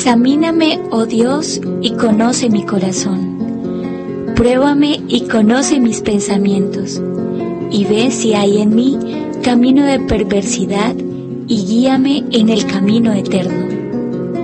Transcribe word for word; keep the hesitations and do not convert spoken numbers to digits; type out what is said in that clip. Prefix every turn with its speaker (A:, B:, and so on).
A: Examíname, oh Dios, y conoce mi corazón. Pruébame y conoce mis pensamientos, y ve si hay en mí camino de perversidad, y guíame en el camino eterno.